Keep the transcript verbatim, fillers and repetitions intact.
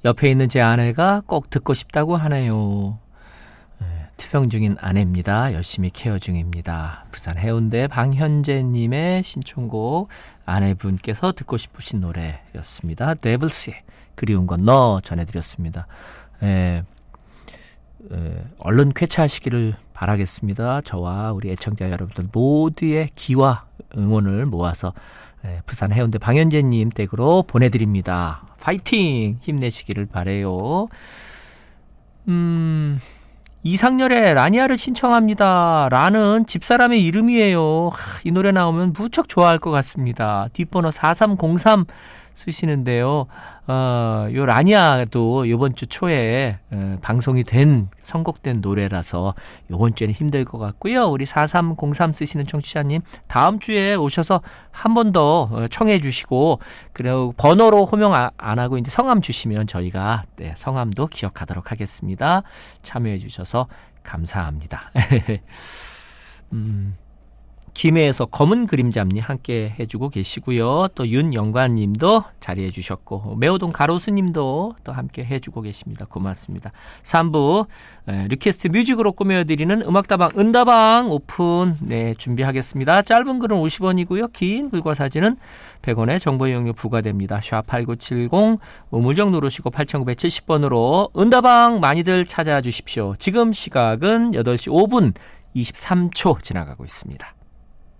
옆에 있는 제 아내가 꼭 듣고 싶다고 하네요. 투병 중인 아내입니다. 열심히 케어 중입니다. 부산 해운대 방현재님의 신청곡 아내분께서 듣고 싶으신 노래였습니다. 데블스의 그리운 건 너 전해드렸습니다. 에, 에, 얼른 쾌차하시기를 바라겠습니다. 저와 우리 애청자 여러분들 모두의 기와 응원을 모아서 에, 부산 해운대 방현재님 댁으로 보내드립니다. 파이팅! 힘내시기를 바래요. 음... 이상열의 라니아를 신청합니다. 라는 집사람의 이름이에요. 하, 이 노래 나오면 무척 좋아할 것 같습니다. 뒷번호 사삼공삼 쓰시는데요. 어, 요 라니아도 이번 주 초에 어, 방송이 된 선곡된 노래라서 이번 주에는 힘들 것 같고요. 우리 사삼공삼 쓰시는 청취자님 다음 주에 오셔서 한 번 더 청해 주시고 그리고 번호로 호명 안 하고 이제 성함 주시면 저희가 네, 성함도 기억하도록 하겠습니다. 참여해 주셔서 감사합니다. 음. 김해에서 검은 그림자님 함께 해주고 계시고요. 또 윤영관님도 자리해 주셨고 매호동 가로수님도 또 함께 해주고 계십니다. 고맙습니다. 삼 부 에, 리퀘스트 뮤직으로 꾸며드리는 음악다방 은다방 오픈 네 준비하겠습니다. 짧은 글은 오십 원이고요. 긴 글과 사진은 백 원의 정보 이용료 부과됩니다. 샵팔구칠공 우물정 누르시고 팔천구백칠십 번으로 은다방 많이들 찾아와 주십시오. 지금 시각은 여덟 시 오 분 이십삼 초 지나가고 있습니다.